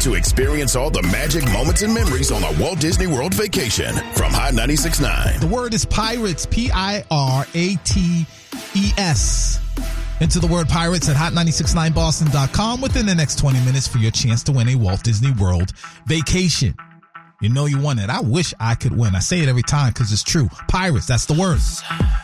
to experience all the magic moments and memories on a Walt Disney World vacation from Hot 96.9. The word is pirates, Pirates. Enter the word pirates at hot969boston.com within the next 20 minutes for your chance to win a Walt Disney World vacation. You know you won it. I wish I could win. I say it every time because it's true. Pirates, that's the word.